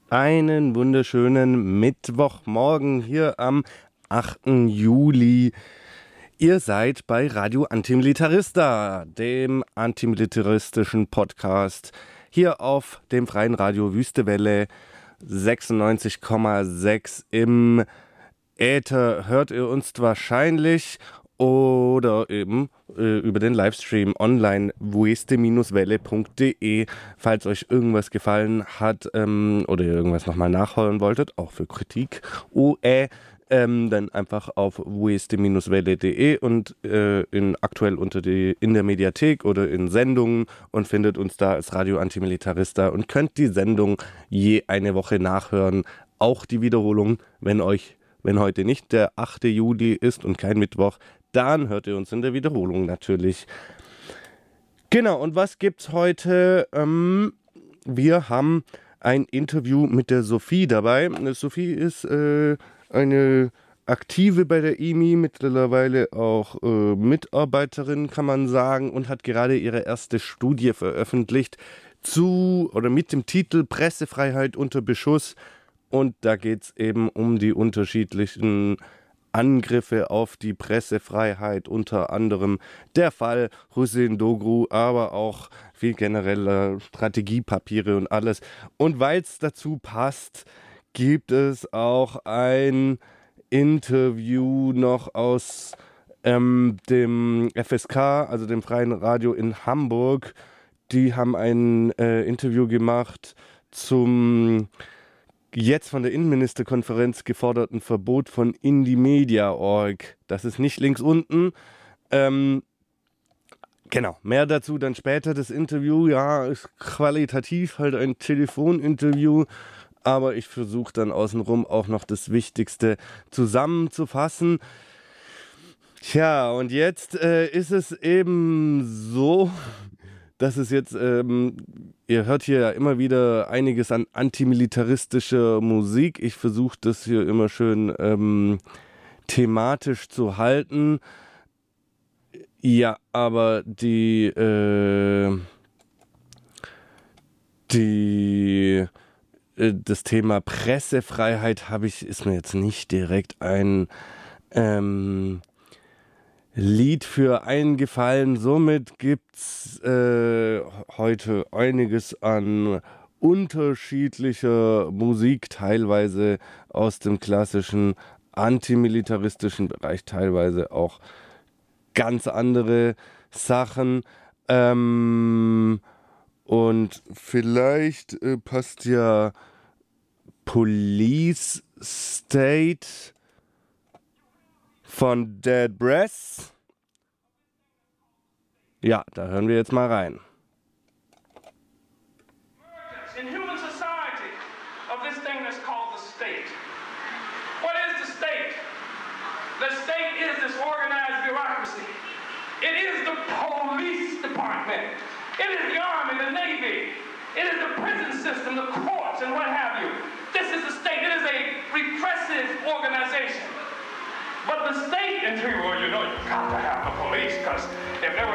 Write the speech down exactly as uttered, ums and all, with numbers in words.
Einen wunderschönen Mittwochmorgen hier am achten Juli. Ihr seid bei Radio Antimilitarista, dem antimilitaristischen Podcast hier auf dem freien Radio Wüstewelle sechsundneunzig Komma sechs im Äther. Hört ihr uns wahrscheinlich oder eben äh, über den Livestream online wüste welle punkt de. Falls euch irgendwas gefallen hat ähm, oder ihr irgendwas nochmal nachholen wolltet, auch für Kritik, oh, äh, ähm, dann einfach auf wüste welle punkt de und äh, in, aktuell unter die, in der Mediathek oder in Sendungen und findet uns da als Radio Antimilitarista und könnt die Sendung je eine Woche nachhören. Auch die Wiederholung, wenn euch, wenn heute nicht der achte Juli ist und kein Mittwoch, dann hört ihr uns in der Wiederholung natürlich. Genau, und was gibt's heute? Ähm, wir haben ein Interview mit der Sophie dabei. Sophie ist äh, eine Aktive bei der I M I, mittlerweile auch äh, Mitarbeiterin, kann man sagen, und hat gerade ihre erste Studie veröffentlicht zu oder mit dem Titel Pressefreiheit unter Beschuss. Und da geht es eben um die unterschiedlichen Angriffe auf die Pressefreiheit, unter anderem der Fall Hüseyin Doğru, aber auch viel genereller Strategiepapiere und alles. Und weil es dazu passt, gibt es auch ein Interview noch aus ähm, dem F S K, also dem Freien Radio in Hamburg. Die haben ein äh, Interview gemacht zum jetzt von der Innenministerkonferenz geforderten Verbot von Indymedia Punkt org. Das ist nicht links unten. Ähm, genau, mehr dazu dann später. Das Interview, ja, ist qualitativ halt ein Telefoninterview, aber ich versuche dann außenrum auch noch das Wichtigste zusammenzufassen. Tja, und jetzt äh, ist es eben so, dass es jetzt, ähm, ihr hört hier ja immer wieder einiges an antimilitaristischer Musik. Ich versuche das hier immer schön ähm, thematisch zu halten. Ja, aber die, äh, die, äh, das Thema Pressefreiheit habe ich, ist mir jetzt nicht direkt ein, ähm, Lied für eingefallen. Somit gibt's äh, heute einiges an unterschiedlicher Musik, teilweise aus dem klassischen antimilitaristischen Bereich, teilweise auch ganz andere Sachen. Ähm, und vielleicht äh, passt ja Police State von Dead Breath. Ja, da hören wir jetzt mal rein. In human society of this thing that's called the state. What is the state? The state is this organized bureaucracy. It is the police department. It is the army, the navy. It is the prison system, the courts, and what have you. This is the state. It is a repressive organization. But the state, and you, well, you know, you've got to have the police, because if there